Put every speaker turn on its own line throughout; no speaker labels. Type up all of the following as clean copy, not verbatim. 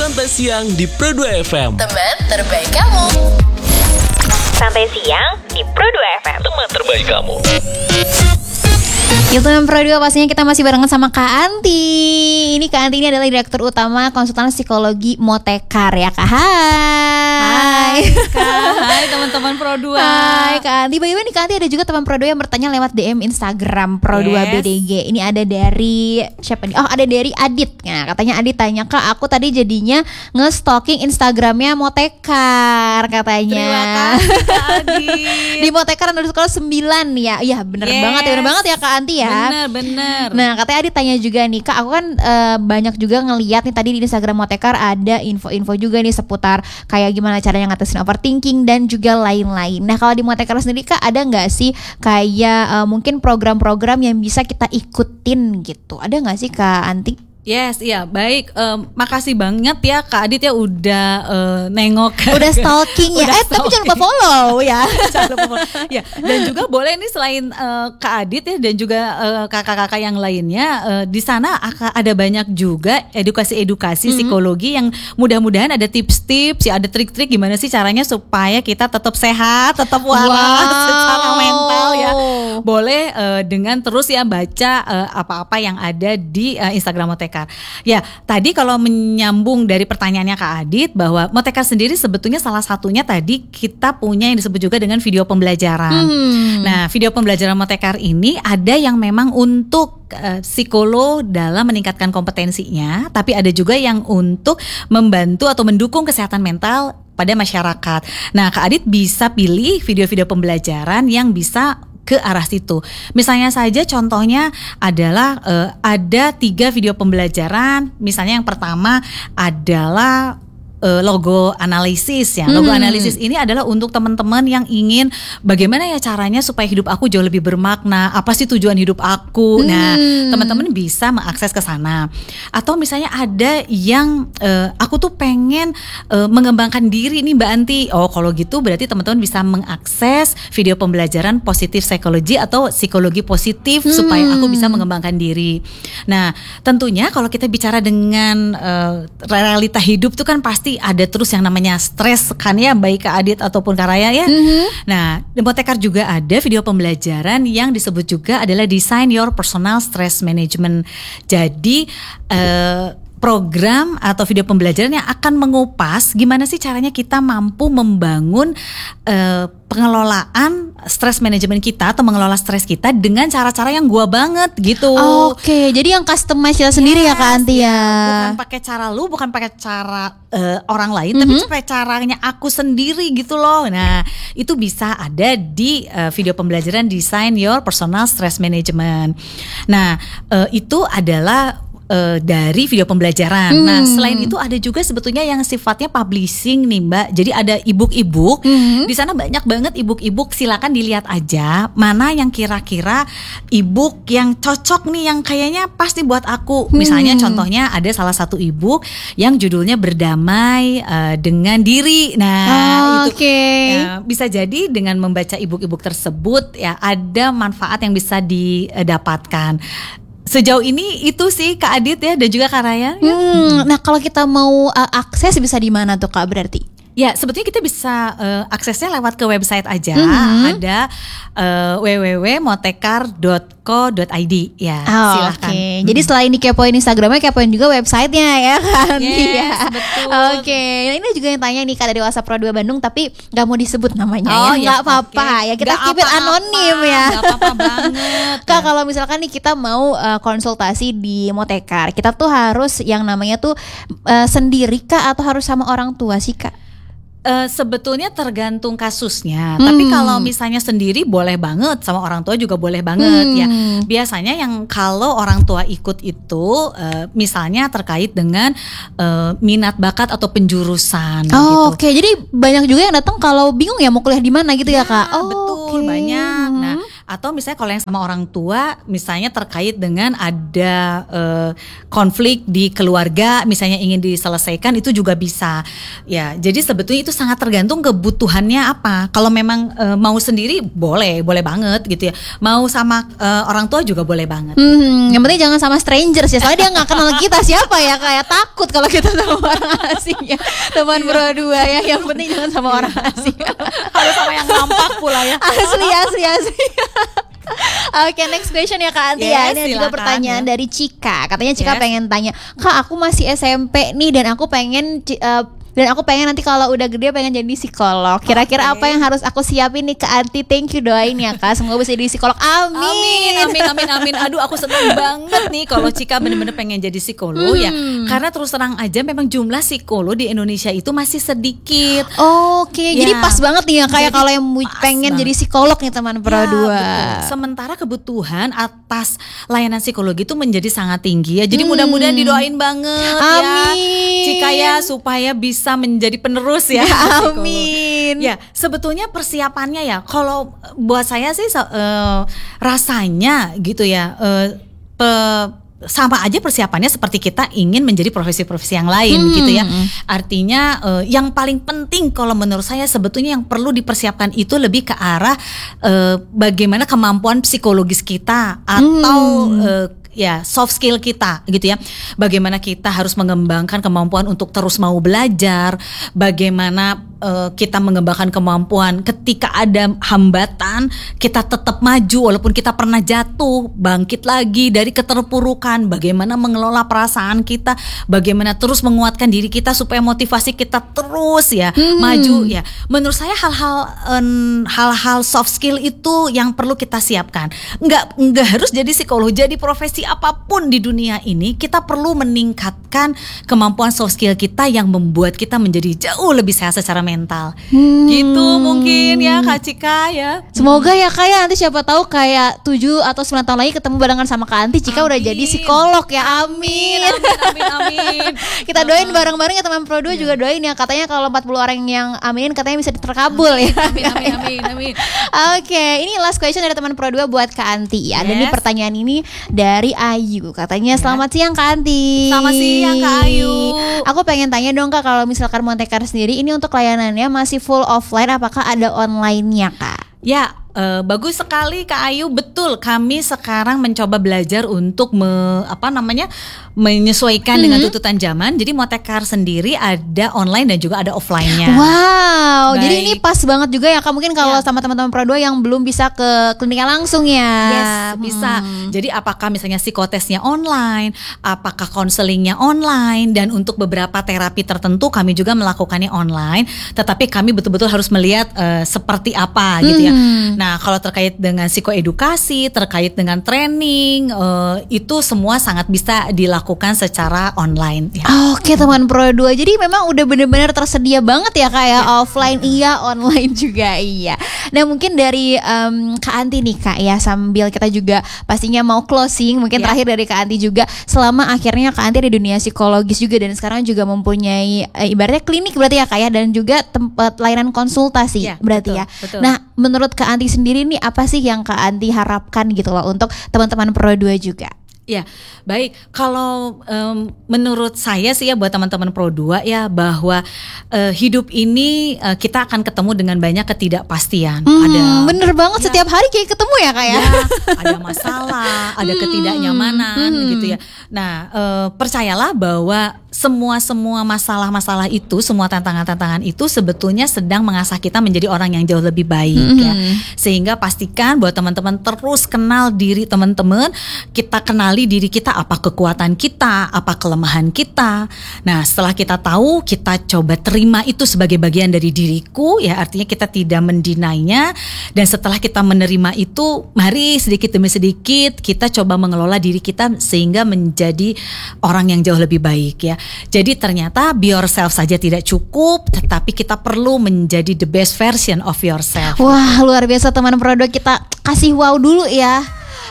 Santai Siang di Pro 2 FM.
Teman terbaik kamu.
Santai Siang di Pro 2 FM.
Teman terbaik kamu.
Yuk teman Pro 2, pastinya kita masih barengan sama Kak Anti. Ini Kak Anti ini adalah Direktur Utama Konsultan Psikologi Motekar ya Kak. Hai
Kak, hai teman-teman Pro 2.
Hai Kak Anti. Bagaimana nih Kak Anti, ada juga teman Pro 2 yang bertanya lewat DM Instagram Pro 2 BDG. Ini ada dari siapa nih? Oh, ada dari Adit. Nah, katanya Adit tanya, Kak, aku tadi jadinya nge-stalking Instagramnya Motekar katanya.
Terima kasih Kak Adit.
Di Motekar _9 ya. Iya bener banget ya, bener banget ya Kak Anti ya.
Bener.
Nah katanya Adit tanya juga nih, Kak, aku kan banyak juga ngeliat nih tadi di Instagram Motekar ada info-info juga nih seputar kayak gimana caranya ngatasin overthinking dan juga lain-lain. Nah kalau di Motekar sendiri Kak, ada nggak sih kayak mungkin program-program yang bisa kita ikutin gitu? Ada nggak sih Kak Anti?
Yes, iya baik. Makasih banget ya Kak Adit ya udah nengok,
udah stalking ya. Tapi jangan lupa follow ya.
Jangan lupa follow. Ya, dan juga boleh nih selain Kak Adit ya dan juga kakak-kakak yang lainnya, di sana ada banyak juga edukasi-edukasi psikologi yang mudah-mudahan ada tips-tips ya, ada trik-trik gimana sih caranya supaya kita tetap sehat, tetap waras secara mental ya. Boleh dengan terus ya baca apa-apa yang ada di Instagram Motekar. Ya, tadi kalau menyambung dari pertanyaannya Kak Adit bahwa Motekar sendiri sebetulnya salah satunya tadi kita punya yang disebut juga dengan video pembelajaran. Nah, video pembelajaran Motekar ini ada yang memang untuk psikolog dalam meningkatkan kompetensinya, tapi ada juga yang untuk membantu atau mendukung kesehatan mental pada masyarakat. Nah, Kak Adit bisa pilih video-video pembelajaran yang bisa ke arah situ. Misalnya saja contohnya adalah ada 3 video pembelajaran. Misalnya yang pertama adalah logo analisis ya. Logo analisis ini adalah untuk teman-teman yang ingin bagaimana ya caranya supaya hidup aku jauh lebih bermakna. Apa sih tujuan hidup aku? Nah, teman-teman bisa mengakses ke sana. Atau misalnya ada yang aku tuh pengen mengembangkan diri nih Mbak Anti. Oh, kalau gitu berarti teman-teman bisa mengakses video pembelajaran positif psikologi atau psikologi positif supaya aku bisa mengembangkan diri. Nah, tentunya kalau kita bicara dengan realita hidup tuh kan pasti ada terus yang namanya stres kan ya, baik Kak Adit ataupun Kak Raya ya. Nah, di Motekar juga ada video pembelajaran yang disebut juga adalah Design Your Personal Stress Management. Jadi program atau video pembelajaran yang akan mengupas gimana sih caranya kita mampu membangun pengelolaan stres manajemen kita atau mengelola stres kita dengan cara-cara yang gua banget gitu.
Oke, jadi yang customize kita sendiri ya Kak Anti ya.
Bukan pakai cara lu, bukan pakai cara orang lain, tapi pakai caranya aku sendiri gitu loh. Nah, itu bisa ada di video pembelajaran Design Your Personal Stress Management. Nah, itu adalah dari video pembelajaran. Nah, selain itu ada juga sebetulnya yang sifatnya publishing nih Mbak. Jadi ada e-book. Di sana banyak banget e-book. Silakan dilihat aja mana yang kira-kira e-book yang cocok nih, yang kayaknya pasti buat aku. Misalnya contohnya ada salah satu e-book yang judulnya Berdamai dengan Diri. Nah, itu ya, bisa jadi dengan membaca e-book tersebut ya ada manfaat yang bisa didapatkan. Sejauh ini itu sih Kak Adit ya dan juga Kak Raya.
Nah kalau kita mau akses bisa di mana tuh Kak berarti?
Ya, sebetulnya kita bisa aksesnya lewat ke website aja. Ada www.motekar.co.id ya. Silahkan.
Oke. Jadi selain dikepoin Instagramnya, kepoin juga websitenya ya kan?
Yes, betul.
Oke. Nah, ini juga yang tanya nih Kak dari WhatsApp Pro 2 Bandung, tapi gak mau disebut namanya ya.
Yes,
Gak apa-apa ya. Kita keep it anonim ya.
Gak apa-apa banget.
Kak, kalau misalkan nih kita mau konsultasi di Motekar, kita tuh harus yang namanya tuh sendiri Kak atau harus sama orang tua sih Kak?
Sebetulnya tergantung kasusnya. Tapi kalau misalnya sendiri boleh banget, sama orang tua juga boleh banget ya. Biasanya yang kalau orang tua ikut itu misalnya terkait dengan minat bakat atau penjurusan gitu.
Oke, jadi banyak juga yang datang kalau bingung ya mau kuliah di mana gitu ya Kak.
Betul, banyak. Nah, Atau misalnya kalau yang sama orang tua, misalnya terkait dengan ada konflik di keluarga, misalnya ingin diselesaikan, itu juga bisa. Ya, jadi sebetulnya itu sangat tergantung kebutuhannya apa. Kalau memang mau sendiri boleh banget gitu ya. Mau sama orang tua juga boleh banget.
Yang penting jangan sama strangers ya, soalnya dia nggak kenal kita siapa ya, kayak takut kalau kita sama orang asing ya. Teman berdua ya, yang penting jangan sama orang asing.
Harus sama yang nampak pula ya.
Asli. Oke, next question ya Kak Anti ya.
Yes,
Ini ada juga
silakan,
pertanyaan
ya.
dari Cika. Katanya Cika
Yes.
pengen tanya, Kak aku masih SMP nih dan aku pengen nanti kalau udah gede pengen jadi psikolog. Kira-kira
Oke.
apa yang harus aku siapin nih Kak Anti? Thank you, doain ya Kak, semoga bisa jadi psikolog. Amin.
Amin. Aduh, aku senang banget nih kalau Cika bener-bener pengen jadi psikolog ya. Karena terus terang aja memang jumlah psikolog di Indonesia itu masih sedikit.
Oke, jadi
Ya.
pas banget nih ya kayak
Jadi
kalau yang
pas
pengen
banget.
jadi psikolog nih teman Pro 2.
betul. Sementara kebutuhan atas layanan psikologi itu menjadi sangat tinggi ya. Jadi mudah-mudahan didoain banget ya
Amin.
Cika ya, supaya bisa menjadi penerus ya. psikolog.
Amin.
Ya, sebetulnya persiapannya ya, kalau buat saya sih rasanya gitu ya, sama aja persiapannya seperti kita ingin menjadi profesi-profesi yang lain gitu ya. Artinya yang paling penting kalau menurut saya sebetulnya yang perlu dipersiapkan itu lebih ke arah bagaimana kemampuan psikologis kita atau ya soft skill kita gitu ya. Bagaimana kita harus mengembangkan kemampuan untuk terus mau belajar, bagaimana kita mengembangkan kemampuan ketika ada hambatan kita tetap maju walaupun kita pernah jatuh, bangkit lagi dari keterpurukan, bagaimana mengelola perasaan kita, bagaimana terus menguatkan diri kita supaya motivasi kita terus ya maju ya. Menurut saya hal-hal soft skill itu yang perlu kita siapkan. Enggak harus jadi psikolog, jadi profesi apapun di dunia ini kita perlu meningkatkan kemampuan soft skill kita yang membuat kita menjadi jauh lebih sehat secara mental. Gitu mungkin ya Kak Cika ya.
Semoga ya Kak ya, nanti siapa tahu kayak 7 atau 9 tahun lagi ketemu barengan sama Kak Anti, Cika udah jadi psikolog ya. Amin.
Amin.
Kita doain bareng-bareng ya teman Pro 2 juga doain ya. Katanya kalau 40 orang yang aminin katanya bisa terkabul ya.
Amin.
Oke, ini last question dari teman Pro 2 buat Kak Anti ya. Dan ini
Yes.
pertanyaan ini dari Ayu. Katanya selamat siang Kak Anti.
Selamat siang Kak Ayu.
Aku pengen tanya dong Kak, kalau misalkan Montekar sendiri ini untuk layanannya masih full offline, apakah ada online-nya Kak?
Ya, bagus sekali Kak Ayu. Betul, kami sekarang mencoba belajar untuk menyesuaikan dengan tuntutan zaman. Jadi Montekar sendiri ada online dan juga ada offline-nya.
Wow,
Baik.
jadi ini pas banget juga ya Kak. Mungkin kalau sama teman-teman Pro 2 yang belum bisa ke kliniknya langsung ya.
Yes, bisa. Jadi apakah misalnya psikotesnya online, apakah konselingnya online, dan untuk beberapa terapi tertentu kami juga melakukannya online. Tetapi kami betul-betul harus melihat seperti apa gitu ya. Nah, kalau terkait dengan psikoedukasi, terkait dengan training, itu semua sangat bisa dilakukan secara online. Ya.
Oke teman Pro 2, jadi memang udah bener-bener tersedia banget ya Kak ya, offline iya, online juga iya. Nah mungkin dari Kak Anti nih Kak ya, sambil kita juga pastinya mau closing, mungkin terakhir dari Kak Anti juga, selama akhirnya Kak Anti ada di dunia psikologis juga dan sekarang juga mempunyai ibaratnya klinik berarti ya Kak ya, dan juga tempat layanan konsultasi
Ya,
berarti
betul,
ya.
betul.
Nah menurut Kak Anti sendiri nih apa sih yang Kak Anti harapkan gitu loh untuk teman-teman Pro 2 juga?
Ya, baik. Kalau menurut saya sih ya buat teman-teman Pro 2 ya, bahwa hidup ini kita akan ketemu dengan banyak ketidakpastian.
Bener banget, setiap hari kayak ketemu ya Kak ya.
Ada masalah, ada ketidaknyamanan gitu ya. Nah, percayalah bahwa semua masalah-masalah itu, semua tantangan-tantangan itu sebetulnya sedang mengasah kita menjadi orang yang jauh lebih baik ya. Sehingga pastikan bahwa teman-teman terus kenal diri teman-teman, kita kenali diri kita, apa kekuatan kita, apa kelemahan kita. Nah, setelah kita tahu, kita coba terima itu sebagai bagian dari diriku ya, artinya kita tidak mendinainya. Dan setelah kita menerima itu, mari sedikit demi sedikit kita coba mengelola diri kita sehingga menjadi orang yang jauh lebih baik ya. Jadi ternyata be yourself saja tidak cukup, tetapi kita perlu menjadi the best version of yourself.
Wah luar biasa teman Pro 2, kita kasih wow dulu ya.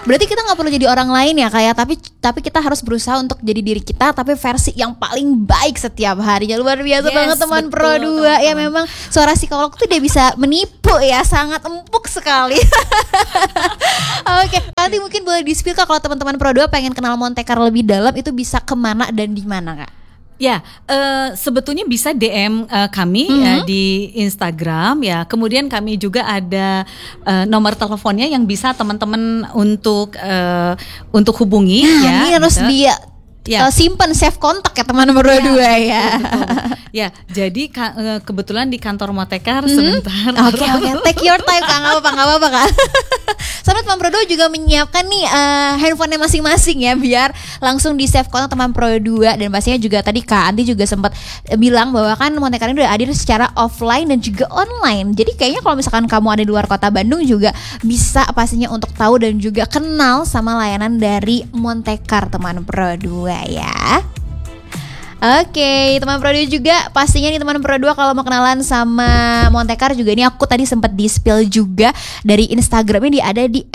Berarti kita nggak perlu jadi orang lain ya kayak, tapi kita harus berusaha untuk jadi diri kita, tapi versi yang paling baik setiap harinya. Luar biasa banget teman
betul,
Pro 2 ya,
teman-teman.
memang suara psikolog tuh dia bisa menipu ya, sangat empuk sekali. Oke, nanti mungkin boleh di-spill Kak, kalau teman-teman Pro 2 pengen kenal Monte Carlo lebih dalam itu bisa kemana dan di mana Kak?
Ya, sebetulnya bisa DM kami di Instagram ya. Kemudian kami juga ada nomor teleponnya yang bisa teman-teman untuk hubungi ya.
Ini harus
gitu.
dia
Ya.
simpan save kontak ya teman Pro 2 ya.
Betul. Ya, jadi kebetulan di kantor Motecar sebentar.
Oke, take your time Kak, nggak apa-apa Kak. Sampai teman Pro 2 juga menyiapkan nih handphonenya masing-masing ya, biar langsung di save kontak teman Pro 2. Dan pastinya juga tadi Kak Anti juga sempat bilang bahwa kan Monte Carlo ini udah hadir secara offline dan juga online. Jadi kayaknya kalau misalkan kamu ada di luar kota Bandung juga bisa pastinya untuk tahu dan juga kenal sama layanan dari Monte Carlo teman Pro 2 ya. Oke, teman Pro 2 juga pastinya nih teman Pro 2 kalau mau kenalan sama Monte Carlo juga, ini aku tadi sempat di-spill juga dari Instagramnya, dia ada di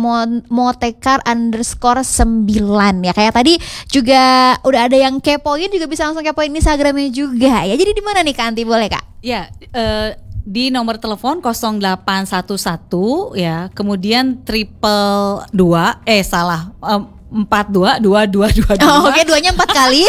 @montecar_9 ya. Kayak tadi juga udah ada yang kepoin, juga bisa langsung kepoin Instagramnya juga ya. Jadi di mana nih Kak Anti, boleh Kak?
Ya, di nomor telepon 0811 ya, kemudian 4222
Oh, oke, duanya 4 kali.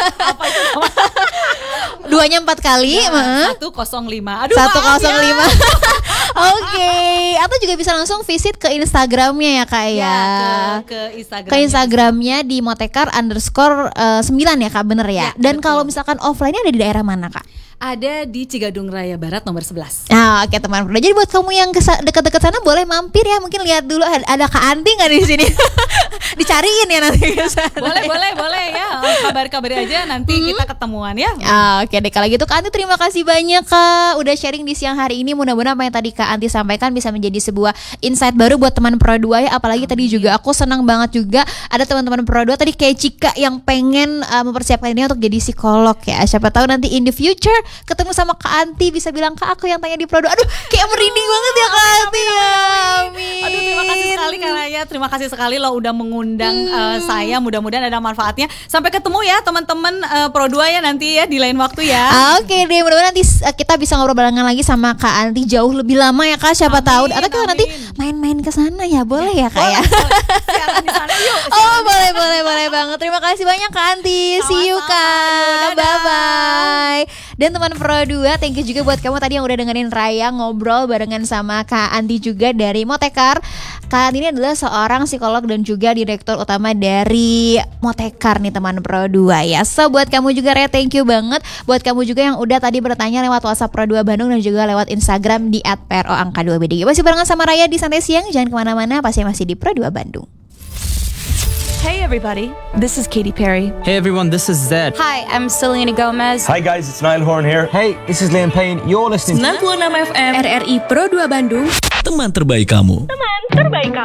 Duanya 4 kali.
105. Aduh,
105.
maaf ya.
Oke, atau juga bisa langsung visit ke Instagramnya ya Kak ya.
Ke Instagram.
Ke Instagramnya di Motecar_9 ya Kak, bener ya.
Ya,
Dan
betul.
kalau misalkan offline-nya ada di daerah mana Kak?
Ada di Cigadung Raya Barat nomor 11.
Nah, oke teman Pro. Jadi buat kamu yang dekat-dekat sana boleh mampir ya, mungkin lihat dulu ada Kak Anti nggak di sini. Dicariin ya nanti ke sana.
Boleh ya. Kabar-kabar aja nanti kita ketemuan ya.
Oke deh, kalau gitu Kak Anti terima kasih banyak Kak udah sharing di siang hari ini. Mudah-mudahan apa yang tadi Kak Anti sampaikan bisa menjadi sebuah insight baru buat teman Pro 2 ya. Apalagi tadi juga aku senang banget juga ada teman-teman Pro 2 tadi kayak Cika yang pengen mempersiapkan ini untuk jadi psikolog ya. Siapa tahu nanti in the future ketemu sama Kak Anti bisa bilang, Kak aku yang tanya di Pro 2. Aduh, kayak merinding banget ya Kak Anti ya. Amin.
Aduh, terima kasih sekali Kak Raya. Terima kasih sekali lo udah mengundang saya. Mudah-mudahan ada manfaatnya. Sampai ketemu ya teman-teman Pro 2 ya nanti ya di lain waktu ya.
Oke deh, mudah-mudahan nanti kita bisa ngobrol barengan lagi sama Kak Anti jauh lebih lama ya Kak, siapa tahu. Atau kita nanti main-main ke sana ya, boleh ya Kak ya?
Siaran di sana yuk.
Oh, boleh banget. Terima kasih banyak Kak Anti. See you Kak.
Dadah.
Bye-bye. Dan teman Pro 2, thank you juga buat kamu tadi yang udah dengerin Raya ngobrol barengan sama Kak Anti juga dari Motecar. Kak Anti ini adalah seorang psikolog dan juga direktur utama dari Motecar nih teman Pro 2 ya. So buat kamu juga Raya, thank you banget. Buat kamu juga yang udah tadi bertanya lewat WhatsApp Pro 2 Bandung dan juga lewat Instagram di @pro_2bdg. Masih barengan sama Raya di Santai Siang. Jangan kemana-mana, pasti masih di Pro 2 Bandung.
Hey everybody, this is Katy Perry.
Hey everyone, this is Zed.
Hi, I'm Selena Gomez.
Hi guys, it's Niall Horn here.
Hey, this is Liam Payne. You're listening to
96 FM RRI Pro 2 Bandung.
Teman terbaik kamu.
Teman terbaik kamu.